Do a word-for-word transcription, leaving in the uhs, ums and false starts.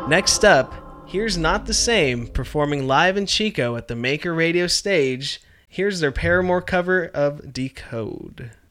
Next up, here's Not the Same performing live in Chico at the Maker Radio stage. Here's their Paramore cover of Decode.